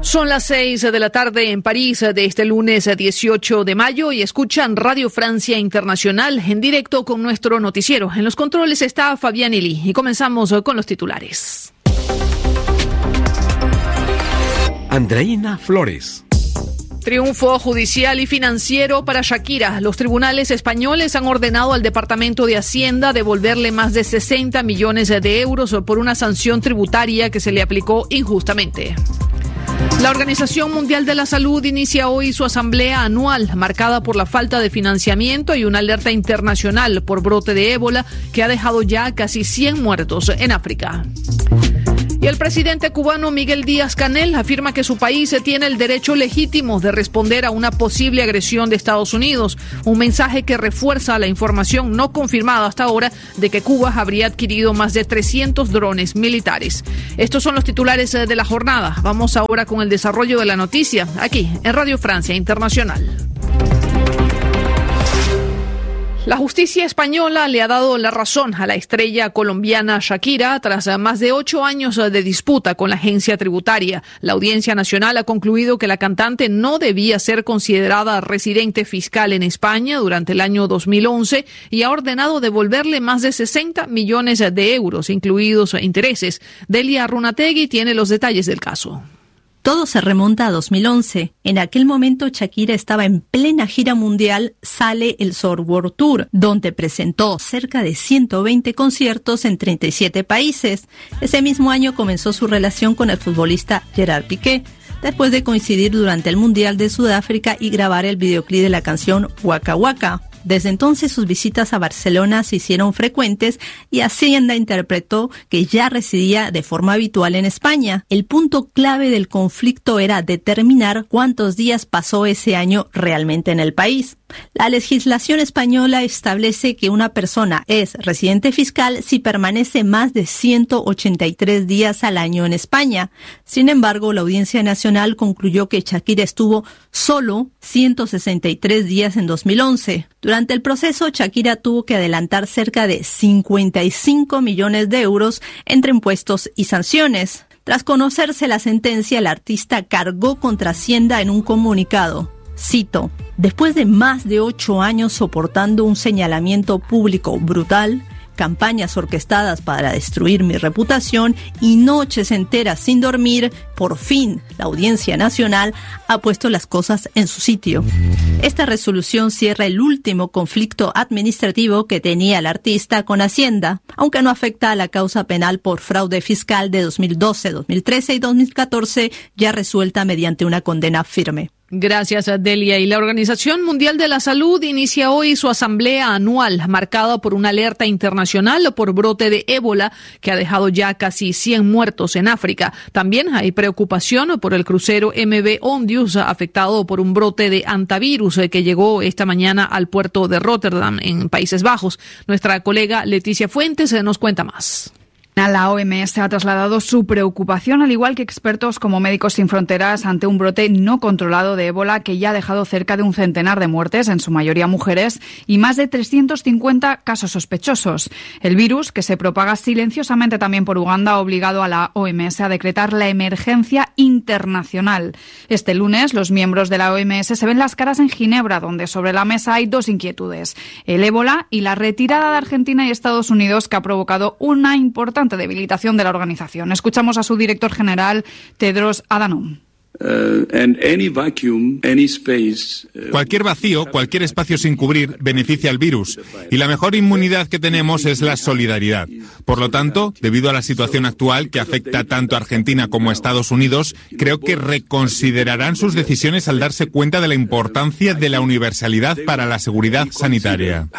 Son las 6 de la tarde en París de este lunes 18 de mayo y escuchan Radio Francia Internacional en directo con nuestro noticiero. En los controles está Fabián Eli y comenzamos con los titulares. Andreina Flores. Triunfo judicial y financiero para Shakira. Los tribunales españoles han ordenado al Departamento de Hacienda devolverle más de 60 millones de euros por una sanción tributaria que se le aplicó injustamente. La Organización Mundial de la Salud inicia hoy su asamblea anual, marcada por la falta de financiamiento y una alerta internacional por brote de ébola que ha dejado ya casi 100 muertos en África. Y el presidente cubano Miguel Díaz-Canel afirma que su país tiene el derecho legítimo de responder a una posible agresión de Estados Unidos, un mensaje que refuerza la información no confirmada hasta ahora de que Cuba habría adquirido más de 300 drones militares. Estos son los titulares de la jornada. Vamos ahora con el desarrollo de la noticia, aquí en Radio Francia Internacional. La justicia española le ha dado la razón a la estrella colombiana Shakira tras más de 8 años de disputa con la agencia tributaria. La Audiencia Nacional ha concluido que la cantante no debía ser considerada residente fiscal en España durante el año 2011 y ha ordenado devolverle más de 60 millones de euros, incluidos intereses. Delia Runategui tiene los detalles del caso. Todo se remonta a 2011. En aquel momento Shakira estaba en plena gira mundial Sale el Sol World Tour, donde presentó cerca de 120 conciertos en 37 países. Ese mismo año comenzó su relación con el futbolista Gerard Piqué, después de coincidir durante el Mundial de Sudáfrica y grabar el videoclip de la canción Waka Waka. Desde entonces sus visitas a Barcelona se hicieron frecuentes y Hacienda interpretó que ya residía de forma habitual en España. El punto clave del conflicto era determinar cuántos días pasó ese año realmente en el país. La legislación española establece que una persona es residente fiscal si permanece más de 183 días al año en España. Sin embargo, la Audiencia Nacional concluyó que Shakira estuvo solo 163 días en 2011. Durante el proceso, Shakira tuvo que adelantar cerca de 55 millones de euros entre impuestos y sanciones. Tras conocerse la sentencia, el artista cargó contra Hacienda en un comunicado. Cito: después de más de 8 años soportando un señalamiento público brutal, campañas orquestadas para destruir mi reputación y noches enteras sin dormir, por fin la Audiencia Nacional ha puesto las cosas en su sitio. Esta resolución cierra el último conflicto administrativo que tenía el artista con Hacienda, aunque no afecta a la causa penal por fraude fiscal de 2012, 2013 y 2014, ya resuelta mediante una condena firme. Gracias, Delia. Y la Organización Mundial de la Salud inicia hoy su asamblea anual, marcada por una alerta internacional por brote de ébola que ha dejado ya casi 100 muertos en África. También hay preocupación por el crucero MV Ondius, afectado por un brote de hantavirus que llegó esta mañana al puerto de Rotterdam, en Países Bajos. Nuestra colega Leticia Fuentes nos cuenta más. La OMS ha trasladado su preocupación, al igual que expertos como Médicos Sin Fronteras, ante un brote no controlado de ébola que ya ha dejado cerca de un centenar de muertes, en su mayoría mujeres, y más de 350 casos sospechosos. El virus, que se propaga silenciosamente también por Uganda, ha obligado a la OMS a decretar la emergencia internacional. Este lunes, los miembros de la OMS se ven las caras en Ginebra, donde sobre la mesa hay dos inquietudes: el ébola y la retirada de Argentina y Estados Unidos, que ha provocado una importante debilitación de la organización. Escuchamos a su director general, Tedros Adhanom. Cualquier vacío, cualquier espacio sin cubrir beneficia al virus, y la mejor inmunidad que tenemos es la solidaridad. Por lo tanto, debido a la situación actual que afecta tanto a Argentina como a Estados Unidos, creo que reconsiderarán sus decisiones al darse cuenta de la importancia de la universalidad para la seguridad sanitaria.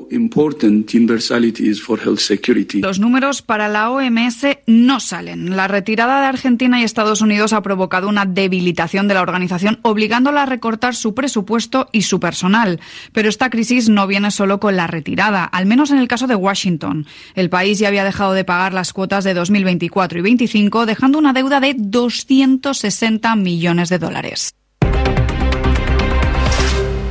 Los números para la OMS no salen. La retirada de Argentina y Estados Unidos ha provocado una debilitación de la organización, obligándola a recortar su presupuesto y su personal. Pero esta crisis no viene solo con la retirada, al menos en el caso de Washington. El país ya había dejado de pagar las cuotas de 2024 y 2025, dejando una deuda de 260 millones de dólares.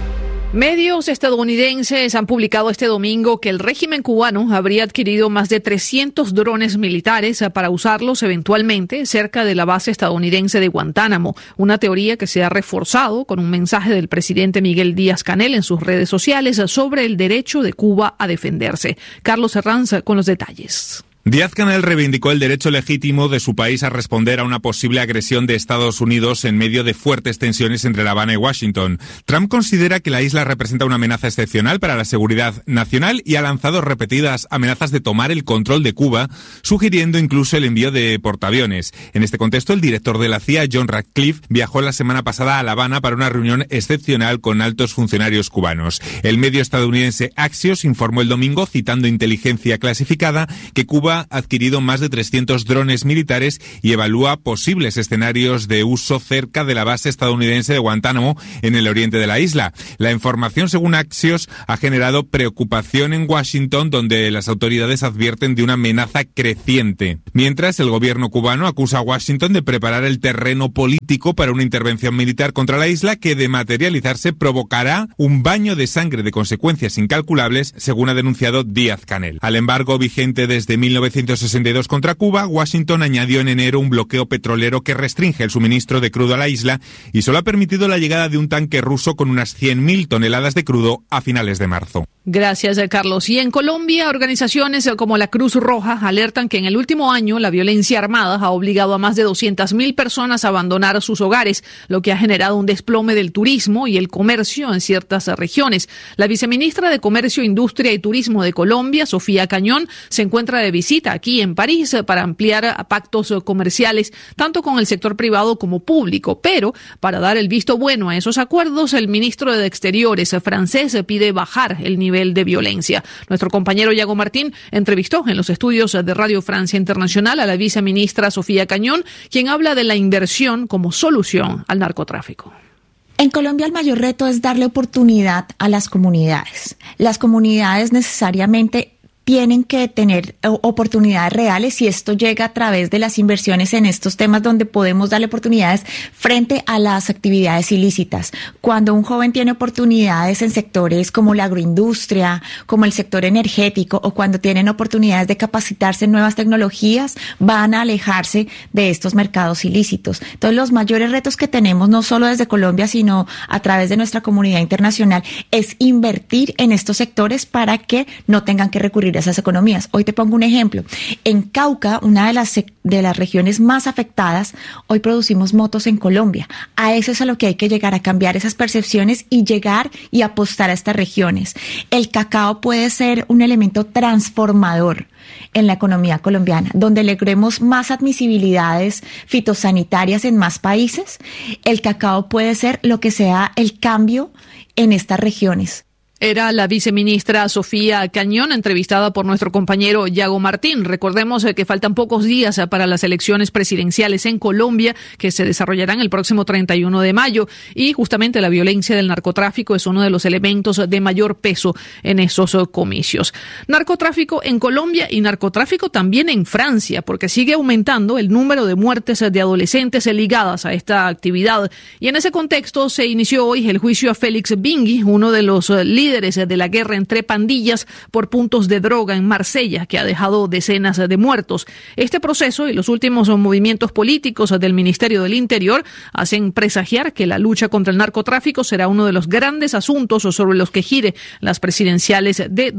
Medios estadounidenses han publicado este domingo que el régimen cubano habría adquirido más de 300 drones militares para usarlos eventualmente cerca de la base estadounidense de Guantánamo, una teoría que se ha reforzado con un mensaje del presidente Miguel Díaz-Canel en sus redes sociales sobre el derecho de Cuba a defenderse. Carlos Herranz con los detalles. Díaz-Canel reivindicó el derecho legítimo de su país a responder a una posible agresión de Estados Unidos en medio de fuertes tensiones entre La Habana y Washington. Trump considera que la isla representa una amenaza excepcional para la seguridad nacional y ha lanzado repetidas amenazas de tomar el control de Cuba, sugiriendo incluso el envío de portaaviones. En este contexto, el director de la CIA, John Ratcliffe, viajó la semana pasada a La Habana para una reunión excepcional con altos funcionarios cubanos. El medio estadounidense Axios informó el domingo, citando inteligencia clasificada, que Cuba ha adquirido más de 300 drones militares y evalúa posibles escenarios de uso cerca de la base estadounidense de Guantánamo en el oriente de la isla. La información, según Axios, ha generado preocupación en Washington, donde las autoridades advierten de una amenaza creciente. Mientras, el gobierno cubano acusa a Washington de preparar el terreno político para una intervención militar contra la isla que, de materializarse, provocará un baño de sangre de consecuencias incalculables, según ha denunciado Díaz-Canel. Al embargo vigente desde 1962 contra Cuba, Washington añadió en enero un bloqueo petrolero que restringe el suministro de crudo a la isla y solo ha permitido la llegada de un tanque ruso con unas 100.000 toneladas de crudo a finales de marzo. Gracias, Carlos. Y en Colombia, organizaciones como la Cruz Roja alertan que en el último año la violencia armada ha obligado a más de 200.000 personas a abandonar sus hogares, lo que ha generado un desplome del turismo y el comercio en ciertas regiones. La viceministra de Comercio, Industria y Turismo de Colombia, Sofía Cañón, se encuentra de visita aquí en París para ampliar pactos comerciales tanto con el sector privado como público. Pero para dar el visto bueno a esos acuerdos, el ministro de Exteriores francés pide bajar el nivel de violencia. Nuestro compañero Yago Martín entrevistó en los estudios de Radio Francia Internacional a la viceministra Sofía Cañón, quien habla de la inversión como solución al narcotráfico. En Colombia el mayor reto es darle oportunidad a las comunidades. Las comunidades necesariamente tienen que tener oportunidades reales y esto llega a través de las inversiones en estos temas donde podemos darle oportunidades frente a las actividades ilícitas. Cuando un joven tiene oportunidades en sectores como la agroindustria, como el sector energético o cuando tienen oportunidades de capacitarse en nuevas tecnologías, van a alejarse de estos mercados ilícitos. Entonces los mayores retos que tenemos no solo desde Colombia sino a través de nuestra comunidad internacional es invertir en estos sectores para que no tengan que recurrir a esas economías. Hoy te pongo un ejemplo. En Cauca, una de las regiones más afectadas, hoy producimos motos en Colombia. A eso es a lo que hay que llegar, a cambiar esas percepciones y llegar y apostar a estas regiones. El cacao puede ser un elemento transformador en la economía colombiana, donde logremos más admisibilidades fitosanitarias en más países. El cacao puede ser lo que sea el cambio en estas regiones. Era la viceministra Sofía Cañón, entrevistada por nuestro compañero Yago Martín. Recordemos que faltan pocos días para las elecciones presidenciales en Colombia, que se desarrollarán el próximo 31 de mayo. Y justamente la violencia del narcotráfico es uno de los elementos de mayor peso en esos comicios. Narcotráfico en Colombia y narcotráfico también en Francia, porque sigue aumentando el número de muertes de adolescentes ligadas a esta actividad. Y en ese contexto se inició hoy el juicio a Félix Bingui, uno de los líderes de la guerra entre pandillas por puntos de droga en Marsella, que ha dejado decenas de muertos. Este proceso y los últimos movimientos políticos del Ministerio del Interior hacen presagiar que la lucha contra el narcotráfico será uno de los grandes asuntos sobre los que gire las presidenciales de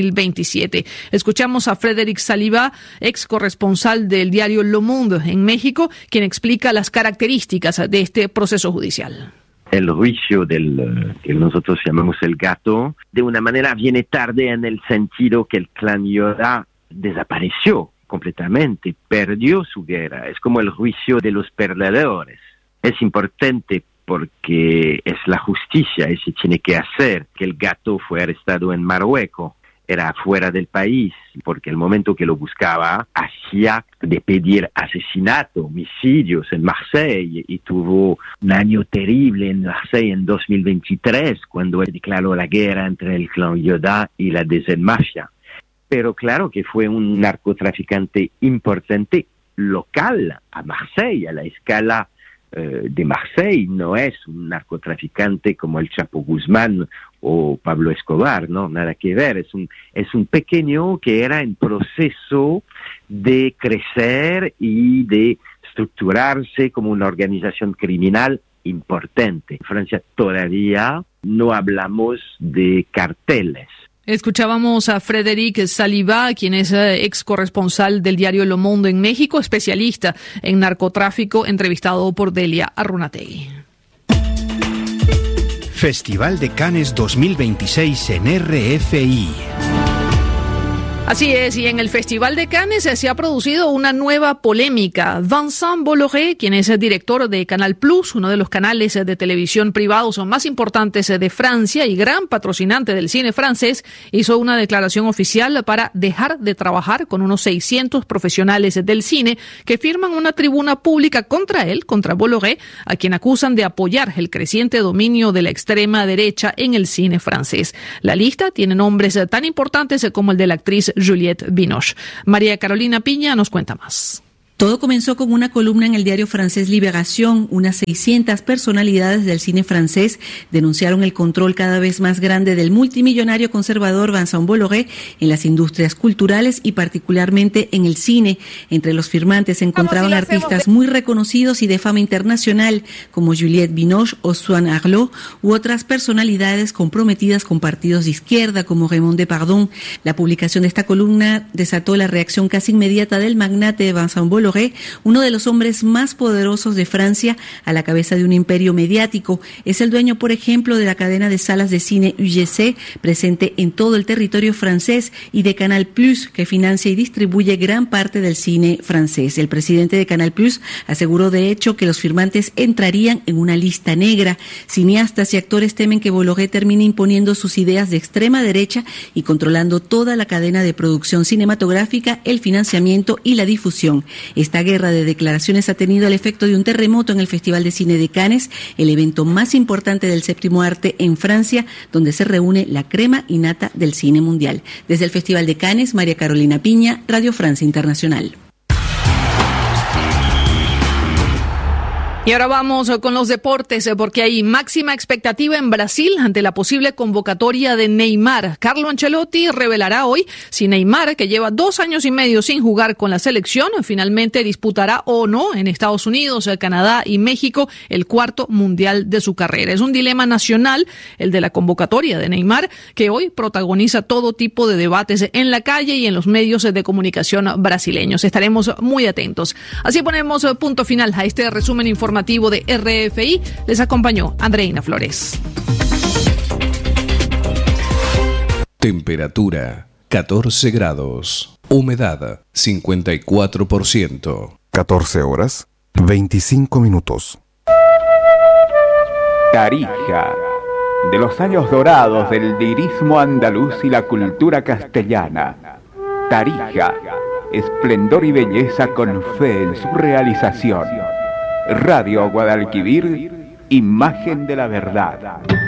2027. Escuchamos a Frédéric Saliba, ex corresponsal del diario Le Monde en México, quien explica las características de este proceso judicial. El juicio que nosotros llamamos el gato, de una manera viene tarde en el sentido que el clan Yoda desapareció completamente, perdió su guerra. Es como el juicio de los perdedores. Es importante porque es la justicia y se tiene que hacer que el gato fue arrestado en Marruecos. Era fuera del país, porque el momento que lo buscaba hacía de pedir asesinato, homicidios en Marsella, y tuvo un año terrible en Marsella en 2023, cuando él declaró la guerra entre el clan Yoda y la DZ Mafia. Pero claro que fue un narcotraficante importante local a Marsella, a la escala de Marseille no es un narcotraficante como el Chapo Guzmán o Pablo Escobar, no, nada que ver, es un pequeño que era en proceso de crecer y de estructurarse como una organización criminal importante. En Francia todavía no hablamos de carteles. Escuchábamos a Frédéric Saliba, quien es ex corresponsal del diario Le Monde en México, especialista en narcotráfico, entrevistado por Delia Arrunategui. Festival de Cannes 2026 en RFI. Así es, y en el Festival de Cannes se ha producido una nueva polémica. Vincent Bolloré, quien es el director de Canal Plus, uno de los canales de televisión privados más importantes de Francia y gran patrocinante del cine francés, hizo una declaración oficial para dejar de trabajar con unos 600 profesionales del cine que firman una tribuna pública contra él, contra Bolloré, a quien acusan de apoyar el creciente dominio de la extrema derecha en el cine francés. La lista tiene nombres tan importantes como el de la actriz Juliette Binoche. María Carolina Piña nos cuenta más. Todo comenzó con una columna en el diario francés Libération. Unas 600 personalidades del cine francés denunciaron el control cada vez más grande del multimillonario conservador Vincent Bolloré en las industrias culturales y particularmente en el cine. Entre los firmantes se encontraban artistas muy reconocidos y de fama internacional como Juliette Binoche o Swan Arlo u otras personalidades comprometidas con partidos de izquierda como Raymond Depardon. La publicación de esta columna desató la reacción casi inmediata del magnate Vincent Bolloré, uno de los hombres más poderosos de Francia, a la cabeza de un imperio mediático. Es el dueño, por ejemplo, de la cadena de salas de cine UGC, presente en todo el territorio francés, y de Canal Plus, que financia y distribuye gran parte del cine francés. El presidente de Canal Plus aseguró, de hecho, que los firmantes entrarían en una lista negra. Cineastas y actores temen que Bolloré termine imponiendo sus ideas de extrema derecha y controlando toda la cadena de producción cinematográfica, el financiamiento y la difusión. Esta guerra de declaraciones ha tenido el efecto de un terremoto en el Festival de Cine de Cannes, el evento más importante del séptimo arte en Francia, donde se reúne la crema y nata del cine mundial. Desde el Festival de Cannes, María Carolina Piña, Radio Francia Internacional. Y ahora vamos con los deportes, porque hay máxima expectativa en Brasil ante la posible convocatoria de Neymar. Carlo Ancelotti revelará hoy si Neymar, que lleva 2 años y medio sin jugar con la selección, finalmente disputará o no en Estados Unidos, Canadá y México el 4º mundial de su carrera. Es un dilema nacional, el de la convocatoria de Neymar, que hoy protagoniza todo tipo de debates en la calle y en los medios de comunicación brasileños. Estaremos muy atentos. Así ponemos punto final a este resumen informativo de RFI. Les acompañó Andreina Flores. Temperatura 14 grados. Humedad 54%. 14 horas 25 minutos. Tarija, de los años dorados del lirismo andaluz y la cultura castellana. Tarija, esplendor y belleza con fe en su realización. Radio Guadalquivir, imagen de la verdad.